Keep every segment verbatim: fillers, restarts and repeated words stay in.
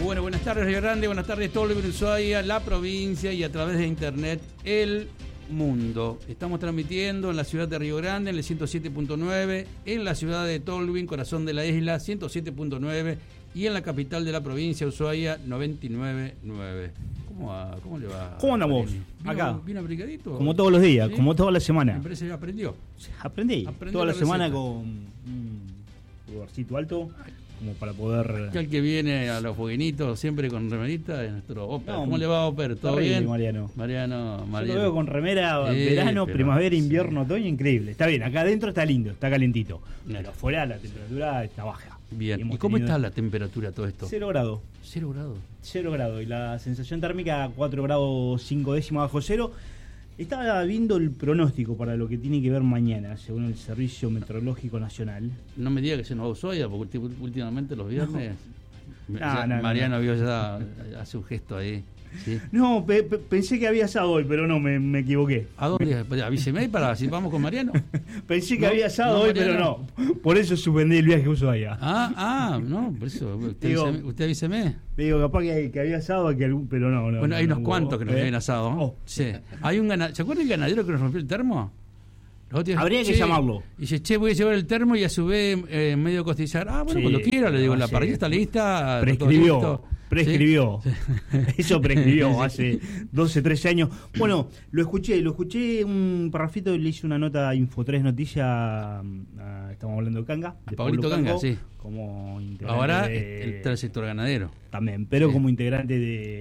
Bueno, buenas tardes Río Grande, buenas tardes Tolwyn, Ushuaia, la provincia y a través de internet el mundo. Estamos transmitiendo en la ciudad de Río Grande en el ciento siete punto nueve, en la ciudad de Tolwyn, corazón de la isla, ciento siete punto nueve y en la capital de la provincia, Ushuaia, noventa y nueve punto nueve. ¿Cómo va? ¿Cómo le va? ¿Cómo andamos? ¿Vino, acá. ¿Vino abricadito? Como todos los días, ¿Sí? como toda la semana. Me parece que aprendió. Aprendí. Aprendió toda la, la semana receta. con un lugarcito alto, como para poder... Aquel que viene a los fueguinitos siempre con remerita es nuestro Oper. No, ¿Cómo le va, Oper? ¿Todo terrible, bien? Mariano. Mariano, Yo Mariano. lo veo con remera, Eh, verano, pero- primavera, sí. invierno, otoño, increíble. Está bien, acá adentro está lindo, está calentito. Bien. Pero afuera la temperatura está baja. Bien. Hemos ¿Y cómo tenido está la temperatura todo esto? Cero grado. Cero grados. Cero grado. Y la sensación térmica cuatro grados cinco décimas bajo cero. Estaba viendo el pronóstico para lo que tiene que ver mañana, según el Servicio Meteorológico Nacional. No me diga que se nos va a Ushuaia, porque ulti- últimamente los viernes... No, ya no, no, Mariano no. vio ya, hace un gesto ahí. ¿Sí? No, pe- pe- pensé que había asado hoy, pero no, me, me equivoqué. ¿A dónde? Avíseme para si vamos con Mariano. Pensé que No, había asado no, hoy, Mariano. pero no. Por eso suspendí el viaje a Ushuaia. Ah, ah, no, por eso. Usted, Digo- avíseme, usted avíseme. Digo, capaz que, que había asado, que algún, pero no, no. Bueno, hay no, unos no cuantos hubo. que nos ¿Eh? habían asado. ¿no? Oh. Sí. Hay un gana- ¿Se acuerda el ganadero que nos rompió el termo? Los otros días, Habría que che, llamarlo. Y dice, che, voy a llevar el termo y a su vez eh, medio costillar. Ah, bueno, Sí, cuando quiera, le digo, no, la sí. parrilla está lista. todo Prescribió, listo. prescribió. ¿Sí? Eso prescribió Sí. hace doce, trece años. Bueno, lo escuché, lo escuché un parrafito, le hice una nota a Info tres Noticias, a- estamos hablando de Canga, de Pablito Pablo Canga, Cango, sí. como integrante Ahora de- el, el sector ganadero. también, pero Sí. como integrante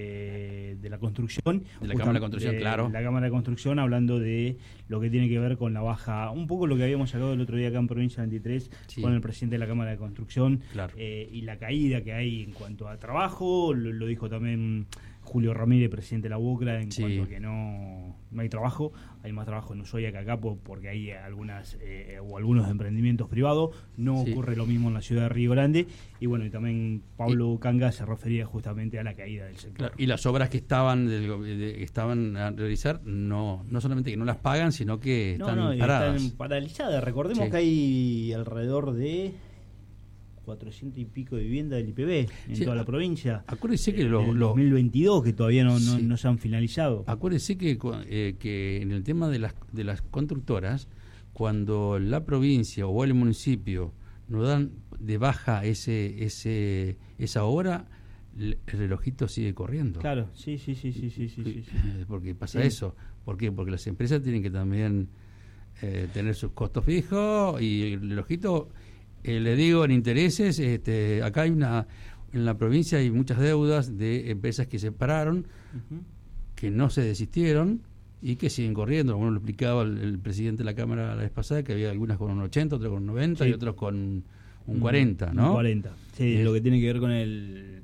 de, de la construcción. De la Cámara de Construcción, de claro. La Cámara de Construcción, hablando de lo que tiene que ver con la baja, un poco lo que habíamos hablado el otro día acá en Provincia veintitrés, Sí. con el presidente de la Cámara de Construcción, Claro. eh, y la caída que hay en cuanto a trabajo, lo, lo dijo también Julio Ramírez, presidente de la UOCRA, en Sí. cuanto a que no, no hay trabajo, hay más trabajo en Ushuaia que acá po- porque hay algunas eh, o algunos emprendimientos privados, no Sí. ocurre lo mismo en la ciudad de Río Grande, y bueno, y también Pablo Canga se refería justamente a la caída del sector. Claro, y las obras que estaban del go- de- que estaban a realizar, no no solamente que no las pagan, sino que No, están no, y paradas. están paralizadas. Recordemos Sí. que hay alrededor de cuatrocientos y pico de viviendas del I P B en Sí, toda la a- provincia. Acuérdese que Eh, los, del los- dos mil veintidós que todavía no, no, Sí. no se han finalizado. acuérdese que, cu- eh, que en el tema de las de las constructoras, cuando la provincia o el municipio nos dan de baja ese ese esa obra, el el relojito sigue corriendo. Claro, sí, sí, sí, sí, sí, sí, sí, sí. Eh, Porque pasa Sí. eso. ¿Por qué? Porque las empresas tienen que también eh, tener sus costos fijos y el relojito, eh, le digo, en intereses, este, acá hay una, en la provincia hay muchas deudas de empresas que se pararon, Ujú. que no se desistieron y que siguen corriendo. Como lo explicaba el, el presidente de la Cámara la vez pasada, que había algunas con un ochenta, otras con un noventa Sí. y otros con un cuarenta, ¿no? Un cuarenta. Sí, Es- lo que tiene que ver con el,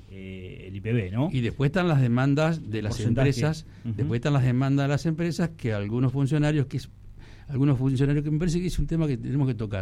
eh, el I P B, ¿no? Y después están las demandas de las Porcentaje. empresas, Ujú. después están las demandas de las empresas que algunos funcionarios, que es, algunos funcionarios que me parece que es un tema que tenemos que tocar,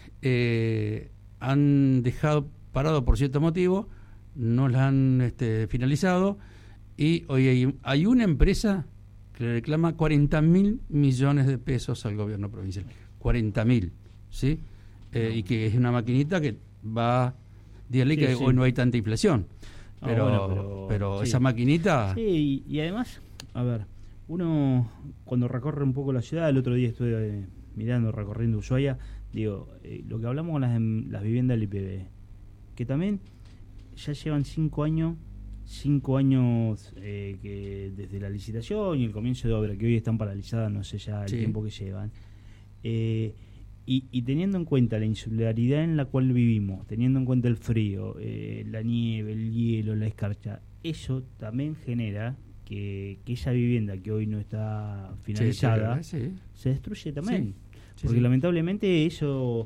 eh, han dejado parado por cierto motivo, no la han este, finalizado, y hoy hay, hay una empresa que le reclama cuarenta mil millones de pesos al gobierno provincial. cuarenta mil, ¿sí? Eh, y que es una maquinita que va, dígale Sí, que sí. hoy no hay tanta inflación. Ah, Pero, bueno, pero, pero- sí. esa maquinita, Sí, y, y además, a ver, uno cuando recorre un poco la ciudad, el otro día estuve eh, mirando, recorriendo Ushuaia, digo, eh, lo que hablamos con las, em- las viviendas del I P B, que también ya llevan cinco años, cinco años eh, que desde la licitación y el comienzo de obra, que hoy están paralizadas, no sé ya el Sí. tiempo que llevan, eh, y, y teniendo en cuenta la insularidad en la cual vivimos, teniendo en cuenta el frío, eh, la nieve, el hielo, la escarcha, eso también genera que, que esa vivienda que hoy no está finalizada sí, sí, se destruye también. Sí, sí, Porque sí. lamentablemente eso,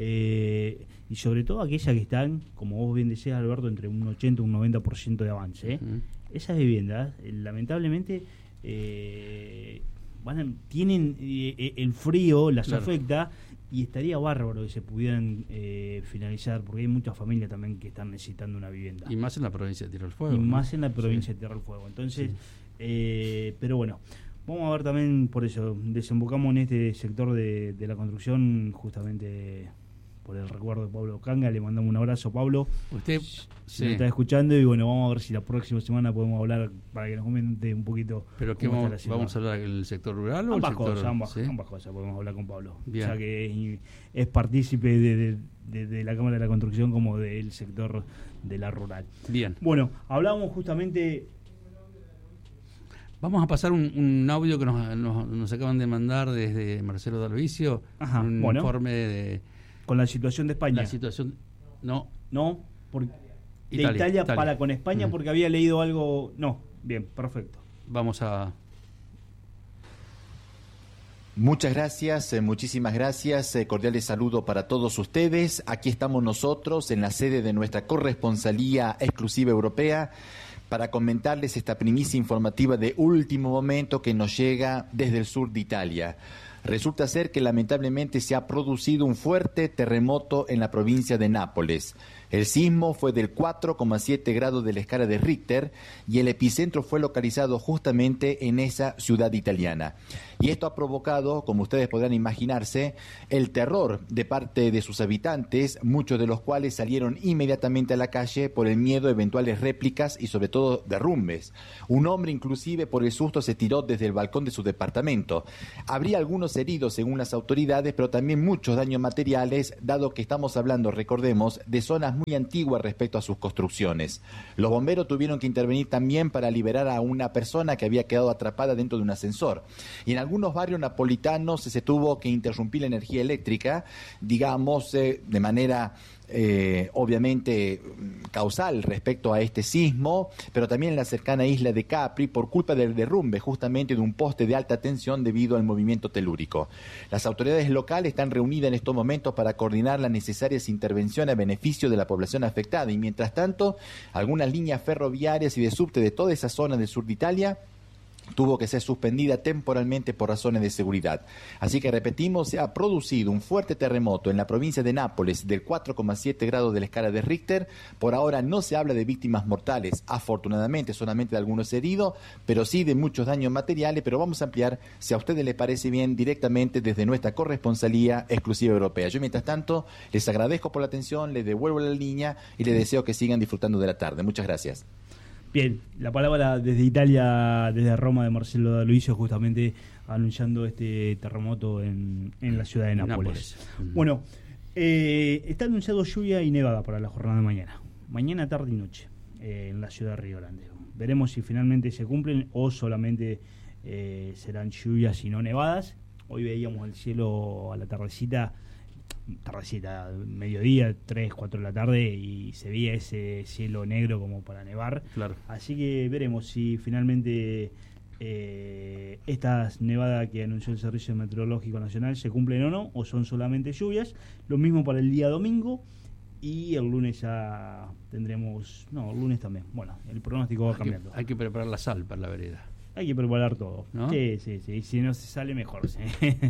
eh, y sobre todo aquellas que están, como vos bien decías, Alberto, entre un ochenta y un noventa por ciento de avance, ¿eh? Ujú. Esas viviendas, eh, lamentablemente, eh, van a- tienen eh, eh, el frío, las Claro. afecta, y estaría bárbaro que se pudieran eh, finalizar, porque hay muchas familias también que están necesitando una vivienda. Y más en la provincia de Tierra del Fuego. Y ¿no? más en la provincia Sí. de Tierra del Fuego. Entonces, Sí. eh, pero bueno, vamos a ver también, por eso, desembocamos en este sector de, de la construcción, justamente por el recuerdo de Pablo Canga. Le mandamos un abrazo, Pablo. Usted se sí. está escuchando y bueno, vamos a ver si la próxima semana podemos hablar para que nos comente un poquito. ¿Pero qué vamos, vamos a hablar del sector rural o ambas el sector? Cosas, ambas, ¿sí? ambas cosas podemos hablar con Pablo. Bien. Ya que es, es partícipe de, de, de, de la Cámara de la Construcción como del sector de la rural. Bien. Bueno, hablábamos justamente... Vamos a pasar un, un audio que nos, nos, nos acaban de mandar desde Marcelo D'Aloisio, Ajá, un bueno, informe de... Con la situación de España. La situación... No. No, por, de Italia, Italia, Italia para con España, mm. porque había leído algo... No, bien, perfecto. Vamos a... Muchas gracias, eh, muchísimas gracias, eh, cordiales saludos para todos ustedes. Aquí estamos nosotros en la sede de nuestra corresponsalía exclusiva europea para comentarles esta primicia informativa de último momento que nos llega desde el sur de Italia. Resulta ser que lamentablemente se ha producido un fuerte terremoto en la provincia de Nápoles. El sismo fue del cuatro coma siete grados de la escala de Richter y el epicentro fue localizado justamente en esa ciudad italiana. Y esto ha provocado, como ustedes podrán imaginarse, el terror de parte de sus habitantes, muchos de los cuales salieron inmediatamente a la calle por el miedo a eventuales réplicas y sobre todo derrumbes. Un hombre inclusive por el susto se tiró desde el balcón de su departamento. Habría algunos heridos según las autoridades, pero también muchos daños materiales, dado que estamos hablando, recordemos, de zonas muy antiguas respecto a sus construcciones. Los bomberos tuvieron que intervenir también para liberar a una persona que había quedado atrapada dentro de un ascensor. Y en algunos barrios napolitanos se tuvo que interrumpir la energía eléctrica, digamos, eh, de manera... Eh, obviamente causal respecto a este sismo, pero también en la cercana isla de Capri por culpa del derrumbe justamente de un poste de alta tensión debido al movimiento telúrico. Las autoridades locales están reunidas en estos momentos para coordinar las necesarias intervenciones a beneficio de la población afectada y mientras tanto algunas líneas ferroviarias y de subte de toda esa zona del sur de Italia tuvo que ser suspendida temporalmente por razones de seguridad. Así que repetimos, se ha producido un fuerte terremoto en la provincia de Nápoles del cuatro coma siete grados de la escala de Richter. Por ahora no se habla de víctimas mortales, afortunadamente solamente de algunos heridos, pero sí de muchos daños materiales, pero vamos a ampliar, si a ustedes les parece bien, directamente desde nuestra corresponsalía exclusiva europea. Yo mientras tanto les agradezco por la atención, les devuelvo la línea y les deseo que sigan disfrutando de la tarde. Muchas gracias. Bien, la palabra desde Italia, desde Roma, de Marcelo D'Aloisio, justamente anunciando este terremoto en, en la ciudad de Nápoles. Nápoles. Bueno, eh, está anunciado lluvia y nevada para la jornada de mañana. Mañana, tarde y noche, eh, en la ciudad de Río Grande. Veremos si finalmente se cumplen o solamente eh, serán lluvias y no nevadas. Hoy veíamos el cielo a la tardecita, tardecita, mediodía, tres, cuatro de la tarde, y se veía ese cielo negro como para nevar. Claro. Así que veremos si finalmente eh, estas nevadas que anunció el Servicio Meteorológico Nacional se cumplen o no, o son solamente lluvias. Lo mismo para el día domingo, y el lunes ya tendremos... No, el lunes también. Bueno, el pronóstico va hay cambiando. Que, hay que preparar la sal para la vereda. Hay que preparar todo, ¿no? Sí, sí, sí. Si no se sale, mejor. ¿Sí?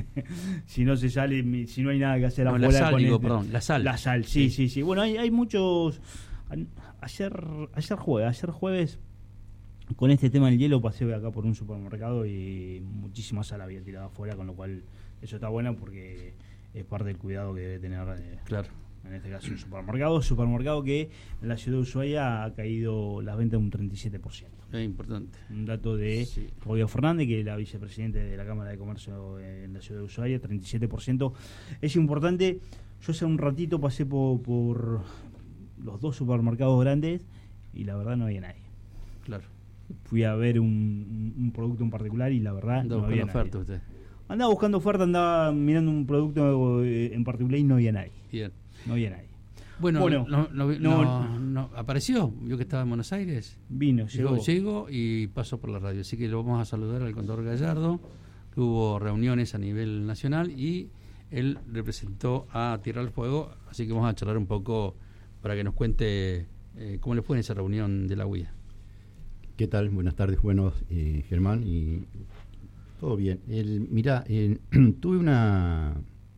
Si no se sale, si no hay nada que hacer no, afuera. La sal, con digo, este, perdón, la sal. La sal, sí, sí, sí. sí. Bueno, hay, hay muchos... Ayer, ayer jueves, ayer jueves, con este tema del hielo, pasé acá por un supermercado y muchísima sal había tirado afuera, con lo cual eso está bueno porque es parte del cuidado que debe tener... Eh, claro. En este caso un supermercado, supermercado que en la ciudad de Ushuaia ha caído las ventas un treinta y siete por ciento. Es importante. Un dato de sí. Rodrigo Fernández, que es la vicepresidente de la Cámara de Comercio en la ciudad de Ushuaia, treinta y siete por ciento. Es importante. Yo hace un ratito pasé por, por los dos supermercados grandes y la verdad no había nadie. Claro. Fui a ver un, un producto en particular y la verdad andaba no había buscando nadie. Oferta usted. Andaba buscando oferta, andaba mirando un producto en particular y no había nadie. Bien. No había nadie. Bueno, bueno no, no, no, no, no, apareció, vio que estaba en Buenos Aires. Vino, llegó. Llegó y pasó por la radio. Así que lo vamos a saludar al contador Gallardo. Hubo reuniones a nivel nacional y él representó a Tierra del Fuego. Así que vamos a charlar un poco para que nos cuente eh, cómo le fue en esa reunión de la U I A. ¿Qué tal? Buenas tardes, buenos eh, Germán. Y todo bien. El, mirá, el, tuve una...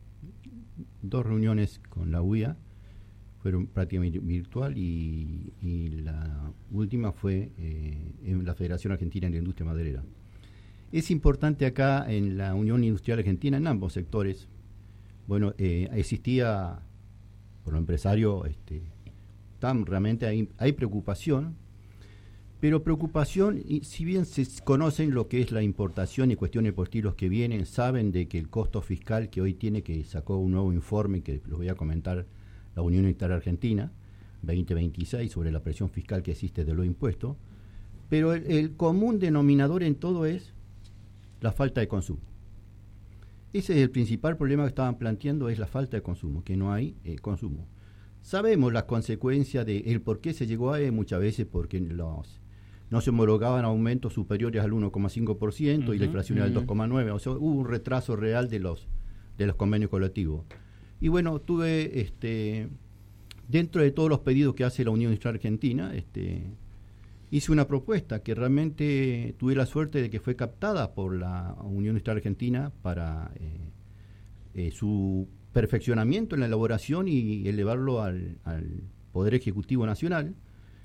dos reuniones con la U I A, fueron prácticamente virtual y, y la última fue eh, en la Federación Argentina de la Industria Maderera. Es importante acá en la Unión Industrial Argentina, en ambos sectores, bueno, eh, existía por los empresarios, este, están, realmente hay, hay preocupación, pero preocupación, y si bien se conocen lo que es la importación y cuestiones por estilos que vienen, saben de que el costo fiscal que hoy tiene, que sacó un nuevo informe que los voy a comentar, la Unión Unitaria Argentina, veinte veintiséis, sobre la presión fiscal que existe de los impuestos, pero el, el común denominador en todo es la falta de consumo. Ese es el principal problema que estaban planteando, es la falta de consumo, que no hay eh, consumo. Sabemos las consecuencias de el por qué se llegó a él, muchas veces porque los no se homologaban aumentos superiores al uno coma cinco por ciento uh-huh, y la inflación uh-huh. era del dos coma nueve por ciento, o sea, hubo un retraso real de los de los convenios colectivos. Y bueno, tuve, este dentro de todos los pedidos que hace la Unión Industrial Argentina, este hice una propuesta que realmente tuve la suerte de que fue captada por la Unión Industrial Argentina para eh, eh, su perfeccionamiento en la elaboración y elevarlo al, al Poder Ejecutivo Nacional.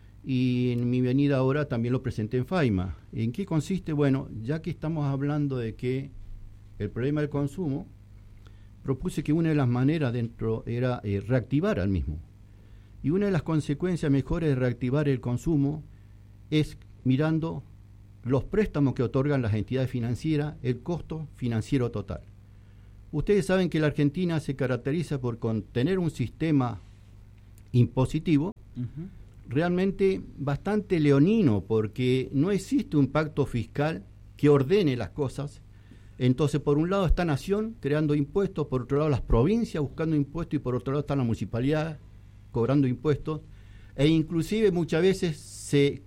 Y en mi venida ahora también lo presenté en FAIMA. ¿En qué consiste? Bueno, ya que estamos hablando de que el problema del consumo, propuse que una de las maneras dentro era eh, reactivar al mismo. Y una de las consecuencias mejores de reactivar el consumo es mirando los préstamos que otorgan las entidades financieras, el costo financiero total. Ustedes saben que la Argentina se caracteriza por con tener un sistema impositivo uh-huh. realmente bastante leonino, porque no existe un pacto fiscal que ordene las cosas. Entonces, por un lado está Nación creando impuestos, por otro lado las provincias buscando impuestos y por otro lado están las municipalidades cobrando impuestos, e inclusive muchas veces se,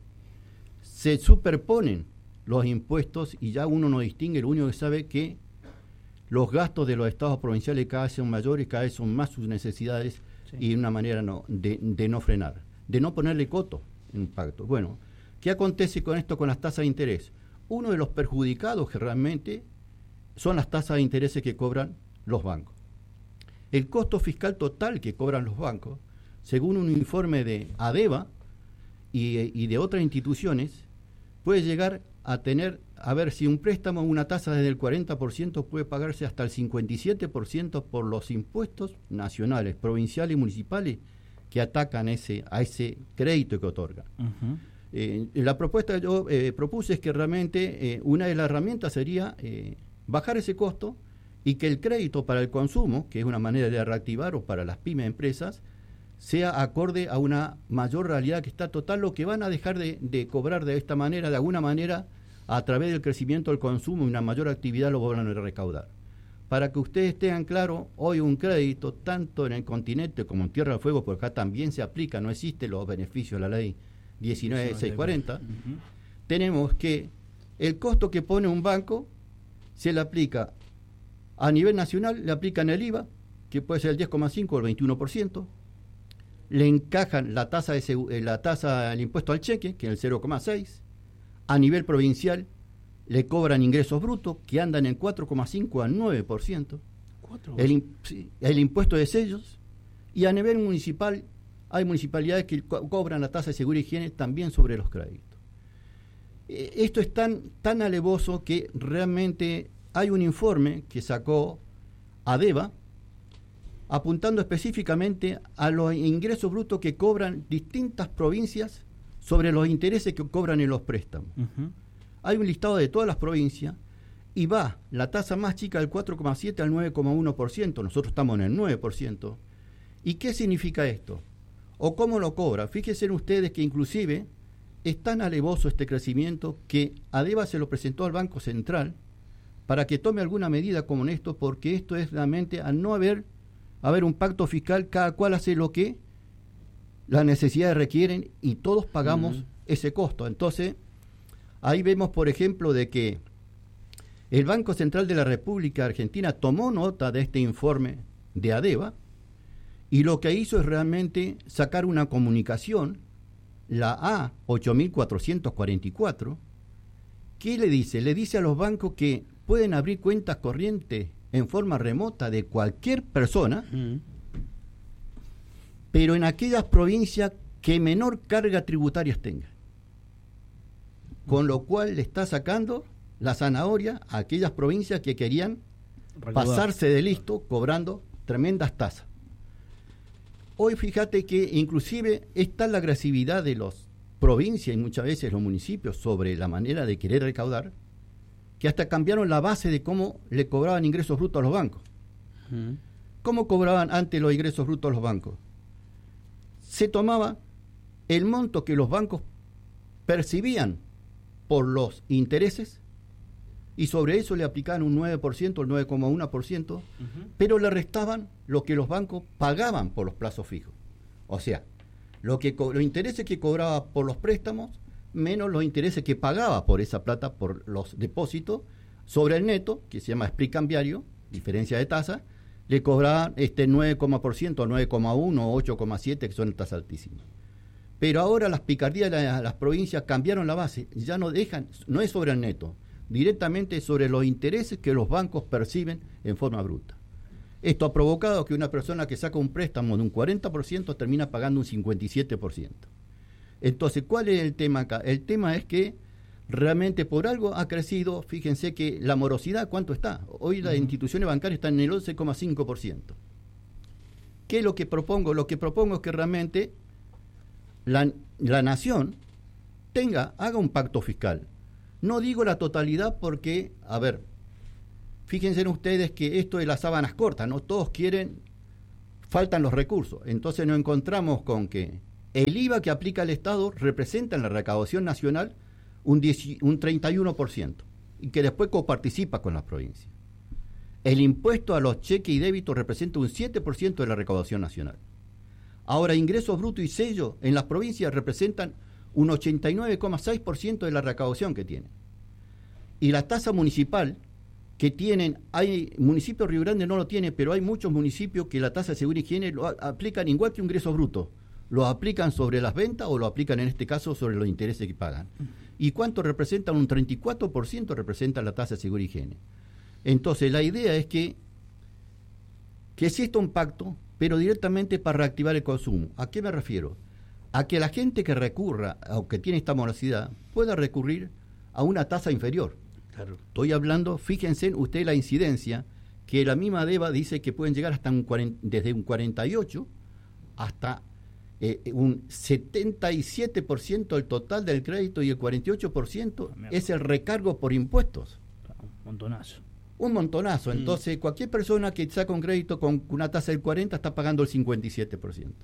se superponen los impuestos y ya uno no distingue, lo único que sabe que los gastos de los estados provinciales cada vez son mayores, cada vez son más sus necesidades sí. y una manera no, de, de no frenar, de no ponerle coto en impacto. Bueno, ¿qué acontece con esto con las tasas de interés? Uno de los perjudicados que realmente son las tasas de interés que cobran los bancos. El costo fiscal total que cobran los bancos, según un informe de ADEVA y, y de otras instituciones, puede llegar a tener, a ver si un préstamo, una tasa desde el cuarenta por ciento puede pagarse hasta el cincuenta y siete por ciento por los impuestos nacionales, provinciales y municipales que atacan ese, a ese crédito que otorgan. Uh-huh. Eh, la propuesta que yo eh, propuse es que realmente eh, una de las herramientas sería eh, bajar ese costo y que el crédito para el consumo, que es una manera de reactivar, o para las pymes empresas, sea acorde a una mayor realidad que está total, lo que van a dejar de, de cobrar de esta manera, de alguna manera, a través del crecimiento del consumo y una mayor actividad, lo van a recaudar. Para que ustedes tengan claro, hoy un crédito, tanto en el continente como en Tierra del Fuego, porque acá también se aplica, no existen los beneficios de la ley diecinueve mil seiscientos cuarenta, uh-huh. tenemos que el costo que pone un banco se le aplica a nivel nacional, le aplican el I V A, que puede ser el diez coma cinco o el veintiuno por ciento, le encajan la tasa de segu- la tasa del impuesto al cheque, que es el cero coma seis, a nivel provincial le cobran ingresos brutos, que andan en cuatro coma cinco al nueve por ciento, el, el impuesto de sellos, y a nivel municipal hay municipalidades que co- cobran la tasa de seguridad y higiene también sobre los créditos. Eh, esto es tan, tan alevoso que realmente hay un informe que sacó ADEVA, apuntando específicamente a los ingresos brutos que cobran distintas provincias sobre los intereses que cobran en los préstamos. Uh-huh. Hay un listado de todas las provincias y va la tasa más chica del cuatro coma siete al nueve coma uno por ciento, nosotros estamos en el nueve por ciento. ¿Y qué significa esto? ¿O cómo lo cobra? Fíjense ustedes que inclusive es tan alevoso este crecimiento que ADEVA se lo presentó al Banco Central para que tome alguna medida como esto, porque esto es realmente al no haber haber un pacto fiscal, cada cual hace lo que las necesidades requieren y todos pagamos uh-huh. ese costo. Entonces, ahí vemos, por ejemplo, de que el Banco Central de la República Argentina tomó nota de este informe de ADEVA y lo que hizo es realmente sacar una comunicación, la A ocho mil cuatrocientos cuarenta y cuatro, ¿qué le dice? Le dice a los bancos que pueden abrir cuentas corrientes en forma remota de cualquier persona, mm. pero en aquellas provincias que menor carga tributaria tenga. Con lo cual le está sacando la zanahoria a aquellas provincias que querían Recordar. pasarse de listo cobrando tremendas tasas. hoy fíjate que inclusive está la agresividad de las provincias y muchas veces los municipios sobre la manera de querer recaudar, que hasta cambiaron la base de cómo le cobraban ingresos brutos a los bancos. Uh-huh. ¿Cómo cobraban antes los ingresos brutos a los bancos? Se tomaba el monto que los bancos percibían por los intereses y sobre eso le aplicaban un nueve por ciento, el nueve coma uno por ciento, uh-huh. pero le restaban lo que los bancos pagaban por los plazos fijos. O sea, lo que co- los intereses que cobraba por los préstamos menos los intereses que pagaba por esa plata, por los depósitos, sobre el neto, que se llama split cambiario, diferencia de tasa, le cobraban este nueve por ciento, nueve coma uno, ocho coma siete, que son tasas altísimas. Pero ahora las picardías de la, las provincias cambiaron la base, ya no dejan, no es sobre el neto, directamente sobre los intereses que los bancos perciben en forma bruta. Esto ha provocado que una persona que saca un préstamo de un cuarenta por ciento termina pagando un cincuenta y siete por ciento. Entonces, ¿cuál es el tema acá? El tema es que realmente por algo ha crecido, fíjense que la morosidad, ¿cuánto está? Hoy las uh-huh. instituciones bancarias están en el once coma cinco por ciento. ¿Qué es lo que propongo? Lo que propongo es que realmente la, la nación tenga, haga un pacto fiscal. No digo la totalidad porque, a ver, fíjense en ustedes que esto de las sábanas cortas, ¿no? Todos quieren, faltan los recursos. Entonces nos encontramos con que el I V A que aplica el Estado representa en la recaudación nacional un, diez, un treinta y uno por ciento y que después coparticipa con las provincias. El impuesto a los cheques y débitos representa un siete por ciento de la recaudación nacional. Ahora, ingresos brutos y sellos en las provincias representan un ochenta y nueve coma seis por ciento de la recaudación que tienen. Y la tasa municipal que tienen, hay municipios, Río Grande no lo tiene, pero hay muchos municipios que la tasa de seguridad y higiene lo a, aplican igual que ingresos brutos. Lo aplican sobre las ventas o lo aplican en este caso sobre los intereses que pagan. ¿Y cuánto representan? Un treinta y cuatro por ciento representa la tasa de seguridad y higiene. Entonces, la idea es que, que exista un pacto, pero directamente para reactivar el consumo. ¿A qué me refiero? A que la gente que recurra, o que tiene esta morosidad, pueda recurrir a una tasa inferior. Claro. Estoy hablando, fíjense ustedes la incidencia, que la misma DEVA dice que pueden llegar hasta un cuarenta, desde un cuarenta y ocho hasta eh, un setenta y siete por ciento del total del crédito y el cuarenta y ocho por ciento es el recargo por impuestos. Un montonazo. Un montonazo. Entonces, mm. cualquier persona que saca un crédito con una tasa del cuarenta está pagando el cincuenta y siete por ciento.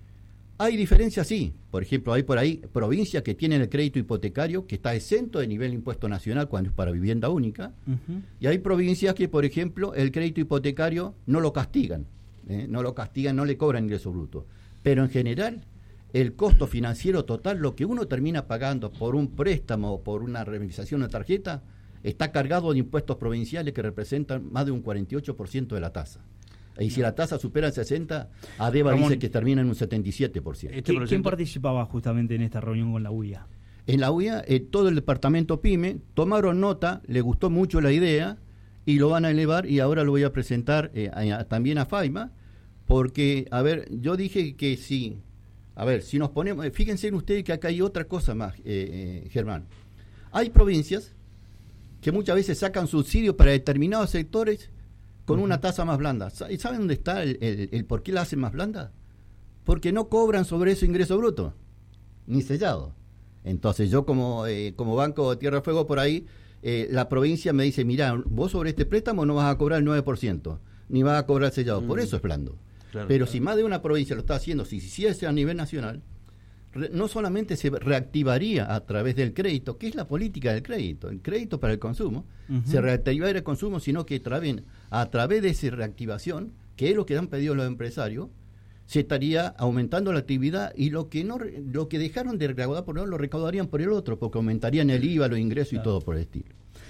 Hay diferencias, sí. Por ejemplo, hay por ahí provincias que tienen el crédito hipotecario que está exento de nivel de impuesto nacional cuando es para vivienda única. Uh-huh. Y hay provincias que, por ejemplo, el crédito hipotecario no lo castigan. ¿eh? No lo castigan, no le cobran ingreso bruto. Pero en general, el costo financiero total, lo que uno termina pagando por un préstamo o por una revisación de tarjeta, está cargado de impuestos provinciales que representan más de un cuarenta y ocho por ciento de la tasa. Y si la tasa supera el sesenta, ADEVA Ramón, dice que termina en un setenta y siete por ciento. Este ¿Quién participaba justamente en esta reunión con la U I A? En la U I A, eh, todo el departamento PYME tomaron nota, le gustó mucho la idea y lo van a elevar, y ahora lo voy a presentar eh, a, también a FAIMA, porque, a ver, yo dije que si, a ver, si nos ponemos, fíjense ustedes que acá hay otra cosa más, eh, eh, Germán. Hay provincias que muchas veces sacan subsidios para determinados sectores con uh-huh. una tasa más blanda. ¿Y saben dónde está el, el, el por qué la hacen más blanda? Porque no cobran sobre eso ingreso bruto, ni sellado. Entonces yo como, eh, como Banco Tierra Fuego por ahí, eh, la provincia me dice, mirá, vos sobre este préstamo no vas a cobrar el nueve por ciento, ni vas a cobrar sellado, uh-huh. por eso es blando. Claro, Pero claro. si más de una provincia lo está haciendo, si si es a nivel nacional, re, no solamente se reactivaría a través del crédito, que es la política del crédito, el crédito para el consumo, uh-huh. se reactivaría el consumo, sino que traen, a través de esa reactivación, que es lo que han pedido los empresarios, se estaría aumentando la actividad, y lo que no lo que dejaron de recaudar por uno lo recaudarían por el otro, porque aumentarían el I V A, los ingresos claro. y todo por el estilo.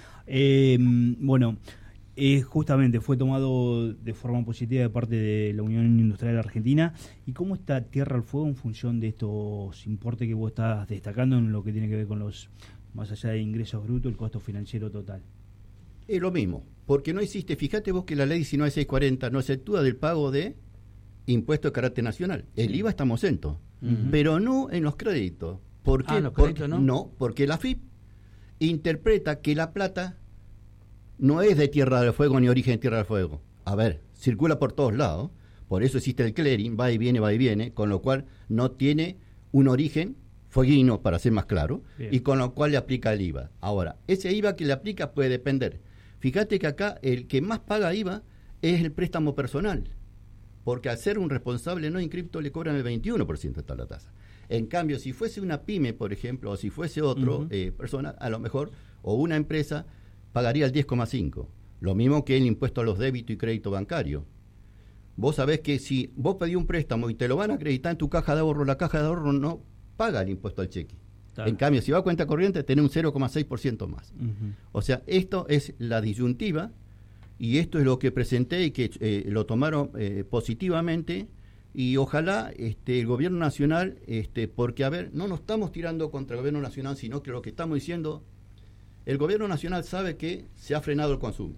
Eh, bueno, eh, justamente fue tomado de forma positiva de parte de la Unión Industrial Argentina. ¿Y cómo está Tierra al Fuego en función de estos importes que vos estás destacando en lo que tiene que ver con los, más allá de ingresos brutos, el costo financiero total? Es lo mismo, porque no existe, fíjate vos que la ley diecinueve mil seiscientos cuarenta no exceptúa del pago de impuesto de carácter nacional. El I V A estamos exentos, uh-huh. pero no en los créditos. ¿Por qué? Ah, los porque, créditos no. No, porque la A F I P interpreta que la plata no es de Tierra del Fuego ni origen de Tierra del Fuego. A ver, circula por todos lados, por eso existe el clearing, va y viene, va y viene, con lo cual no tiene un origen fueguino, para ser más claro, Bien. y con lo cual le aplica el I V A. Ahora, ese I V A que le aplica puede depender. Fíjate que acá el que más paga I V A es el préstamo personal, porque al ser un responsable no inscripto le cobran el veintiuno por ciento de la tasa. En cambio, si fuese una pyme, por ejemplo, o si fuese otro uh-huh. eh, persona, a lo mejor, o una empresa, pagaría el diez coma cinco por ciento. Lo mismo que el impuesto a los débitos y crédito bancario. Vos sabés que si vos pedís un préstamo y te lo van a acreditar en tu caja de ahorro, la caja de ahorro no paga el impuesto al cheque. Claro. En cambio, si va a cuenta corriente, tenés un cero coma seis por ciento más. Uh-huh. O sea, esto es la disyuntiva, y esto es lo que presenté y que eh, lo tomaron eh, positivamente, y ojalá este, el gobierno nacional, este, porque, a ver, no nos estamos tirando contra el gobierno nacional, sino que lo que estamos diciendo, el gobierno nacional sabe que se ha frenado el consumo,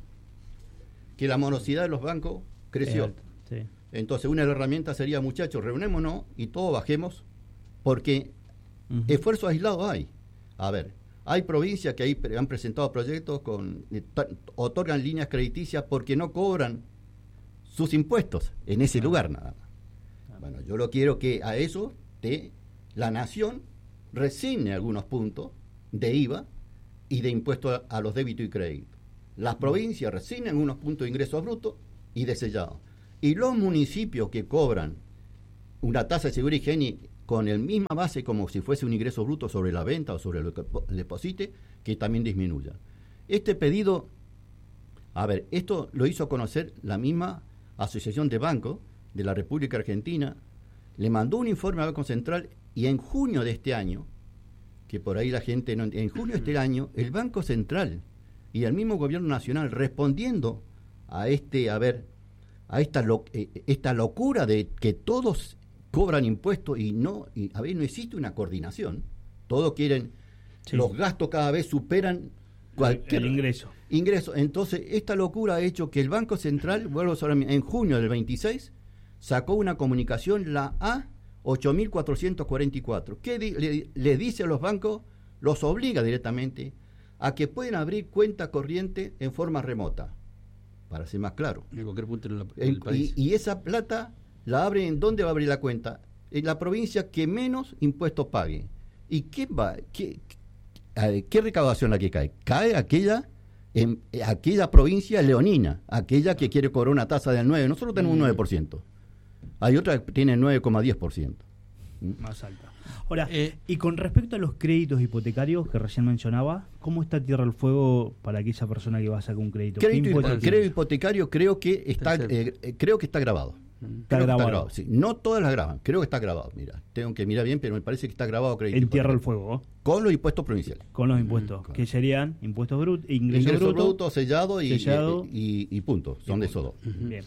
que la morosidad de los bancos creció. Sí. Entonces, una de las herramientas sería, muchachos, reunémonos y todos bajemos, porque uh-huh. esfuerzos aislados hay. A ver, hay provincias que ahí han presentado proyectos con t- otorgan líneas crediticias porque no cobran sus impuestos en ese uh-huh. lugar nada más. Uh-huh. Bueno, yo lo quiero que a eso de la nación resigne algunos puntos de I V A y de impuestos a, a los débitos y créditos. Las provincias resignan unos puntos de ingresos brutos y de sellado. Y los municipios que cobran una tasa de seguridad y higiene con la misma base como si fuese un ingreso bruto sobre la venta o sobre lo que deposite, que también disminuya. Este pedido, a ver, esto lo hizo conocer la misma Asociación de Bancos de la República Argentina, le mandó un informe al Banco Central, y en junio de este año, que por ahí la gente no, en junio de este año, el Banco Central y el mismo gobierno nacional, respondiendo a este, a ver, a esta lo, eh, esta locura de que todos cobran impuestos y no, y, a ver, no existe una coordinación. Todos quieren, sí. los gastos cada vez superan cualquier el ingreso. ingreso. Entonces, esta locura ha hecho que el Banco Central, vuelvo a saber, en junio del veintiséis, sacó una comunicación, la A ocho mil cuatrocientos cuarenta y cuatro, que di, le, le dice a los bancos, los obliga directamente a que pueden abrir cuenta corriente en forma remota, para ser más claro. En cualquier punto del el, país. Y, y esa plata la abren, ¿en dónde va a abrir la cuenta? En la provincia que menos impuestos pague. ¿Y qué va? ¿Qué, qué, qué recaudación la que cae? Cae aquella en aquella provincia leonina, aquella que quiere cobrar una tasa del nueve por ciento. Nosotros tenemos mm. un nueve por ciento. Hay otra que tiene nueve coma diez por ciento. Más alta. Ahora, eh, y con respecto a los créditos hipotecarios que recién mencionaba, ¿cómo está Tierra del Fuego para aquella persona que va a sacar un crédito? Crédito, hipo- crédito hipotecario creo que está eh, creo que está grabado. Está grabado. Está grabado sí. No todas las graban, creo que está grabado. Mira, tengo que mirar bien, pero me parece que está grabado crédito en Tierra del Fuego. Con los impuestos provinciales. Con los impuestos, mm, que serían impuestos brutos, ingreso, ingreso bruto, bruto, sellado y, sellado y, y, y punto. Son y de esos dos. Uh-huh. Bien.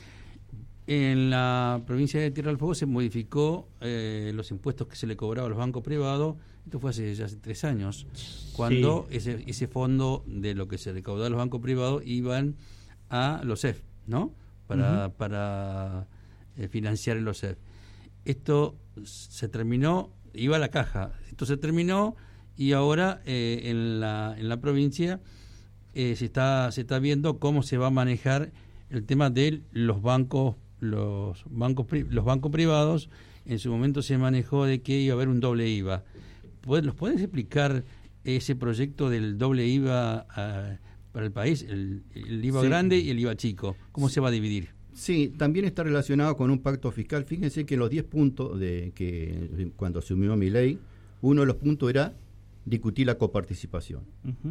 En la provincia de Tierra del Fuego se modificó eh, los impuestos que se le cobraba a los bancos privados. Esto fue hace ya hace tres años, cuando sí. ese ese fondo de lo que se recaudaba a los bancos privados iban a los E F, ¿no? Para, uh-huh. para eh, financiar los E F. Esto se terminó, iba a la caja. Esto se terminó y ahora eh, en la en la provincia eh, se está se está viendo cómo se va a manejar el tema de los bancos los bancos los bancos privados. En su momento se manejó de que iba a haber un doble I V A. ¿Los puedes explicar ese proyecto del doble I V A uh, para el país, el, el I V A sí. grande y el I V A chico? ¿Cómo sí. se va a dividir? Sí, también está relacionado con un pacto fiscal. Fíjense que los diez puntos de que cuando asumió Milei, uno de los puntos era discutir la coparticipación. Uh-huh.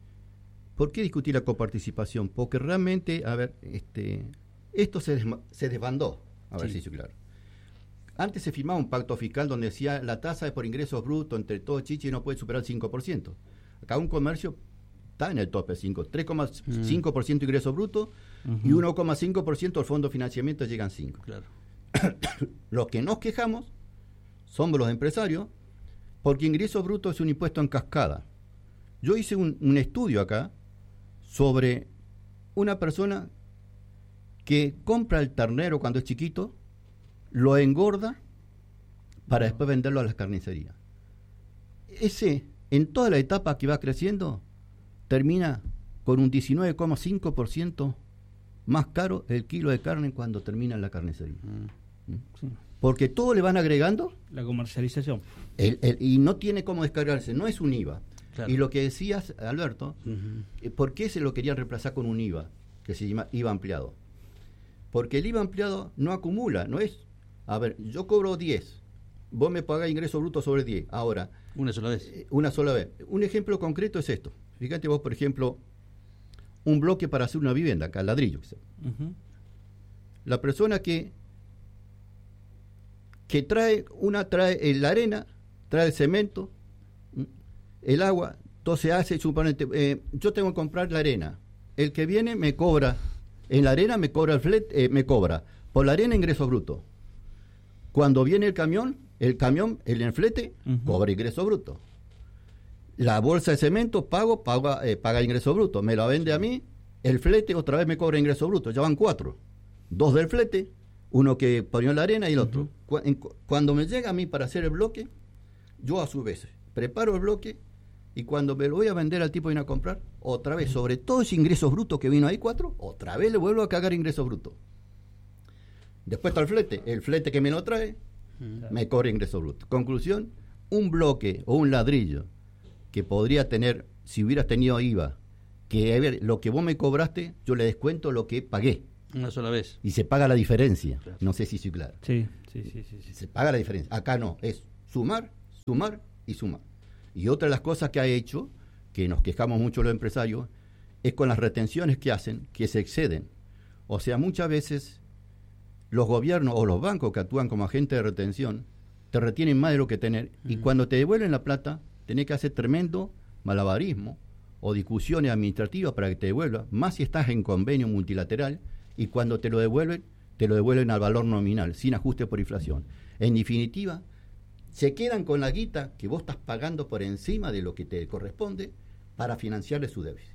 ¿Por qué discutir la coparticipación? Porque realmente, a ver, este esto se, desma- se desbandó, a ver sí. si soy claro. Antes se firmaba un pacto fiscal donde decía la tasa por ingresos brutos entre todo Chichi no puede superar el cinco por ciento. Acá un comercio está en el tope, cinco, tres coma cinco por ciento mm. ingresos brutos uh-huh. y uno coma cinco por ciento del fondo de financiamiento llegan cinco. Claro. Los que nos quejamos somos los empresarios porque ingresos brutos es un impuesto en cascada. Yo hice un, un estudio acá sobre una persona que compra el ternero cuando es chiquito, lo engorda para después venderlo a las carnicerías. Ese, en toda la etapa que va creciendo, termina con un diecinueve coma cinco por ciento más caro el kilo de carne cuando termina la carnicería. Mm. ¿Mm? Sí. Porque todo le van agregando La comercialización. el, el, y no tiene cómo descargarse, no es un I V A. Claro. Y lo que decías, Alberto, Ujú. eh, ¿por qué se lo querían reemplazar con un I V A? Que se llama I V A ampliado. Porque el I V A ampliado no acumula, no es, a ver, yo cobro diez, vos me pagás ingreso bruto sobre diez. Ahora, Una sola vez. eh, una sola vez. Un ejemplo concreto es esto. Fíjate vos, por ejemplo, un bloque para hacer una vivienda, acá, ladrillo. Ujú. La persona que que trae, una trae eh, la arena, trae el cemento, ¿m? el agua, entonces hace, suponete, eh, yo tengo que comprar la arena, el que viene me cobra, en la arena me cobra el flete, eh, me cobra, por la arena ingreso bruto. Cuando viene el camión, el camión, el flete, Ujú. cobra ingreso bruto. La bolsa de cemento, pago, paga, eh, paga ingreso bruto, me la vende a mí, el flete otra vez me cobra ingreso bruto, ya van cuatro, dos del flete, uno que ponió la arena y el otro. Uh-huh. Cu- en cu- Cuando me llega a mí para hacer el bloque, yo a su vez preparo el bloque y cuando me lo voy a vender al tipo que viene a comprar, otra vez, sobre todo ese ingreso bruto que vino ahí cuatro, otra vez le vuelvo a cagar ingreso bruto. Después está el flete, el flete que me lo trae, Mm. me cobra ingreso bruto. Conclusión, un bloque o un ladrillo que podría tener, si hubieras tenido I V A, que a ver, lo que vos me cobraste, yo le descuento lo que pagué. Una sola vez. Y se paga la diferencia. Claro. No sé si soy claro. Sí, sí, sí, sí, sí. Se paga la diferencia. Acá no, es sumar, sumar y sumar. Y otra de las cosas que ha hecho, que nos quejamos mucho los empresarios, es con las retenciones que hacen, que se exceden. O sea, muchas veces los gobiernos o los bancos que actúan como agentes de retención te retienen más de lo que tener. Y Ujú. cuando te devuelven la plata, tenés que hacer tremendo malabarismo o discusiones administrativas para que te devuelva, más si estás en convenio multilateral, y cuando te lo devuelven, te lo devuelven al valor nominal, sin ajuste por inflación. En definitiva, se quedan con la guita que vos estás pagando por encima de lo que te corresponde para financiarle su déficit.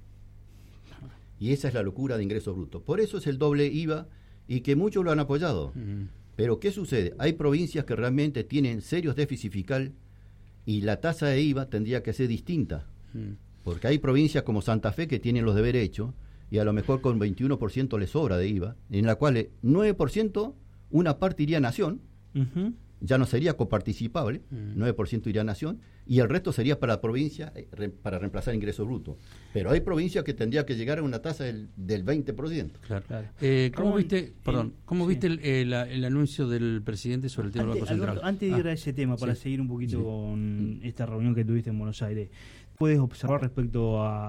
Y esa es la locura de ingreso bruto. Por eso es el doble I V A y que muchos lo han apoyado. Mm. Pero ¿qué sucede? Hay provincias que realmente tienen serios déficit fiscal y la tasa de I V A tendría que ser distinta. Mm. Porque hay provincias como Santa Fe que tienen los deberes hechos y a lo mejor con veintiuno por ciento les sobra de I V A, en la cual nueve por ciento una parte iría a Nación, Ujú. ya no sería coparticipable, Mm. nueve por ciento iría a Nación, y el resto sería para la provincia eh, re- para reemplazar ingreso bruto. Pero hay provincias que tendría que llegar a una tasa del, del veinte por ciento. Claro. Claro. Eh, ¿Cómo Ramón, viste, eh, perdón, cómo sí. viste el, el- el anuncio del presidente sobre el tema del Antes, Banco Central? Alberto, antes de ir Ah, a ese tema, para sí. seguir un poquito Sí. con esta reunión que tuviste en Buenos Aires, puedes observar respecto a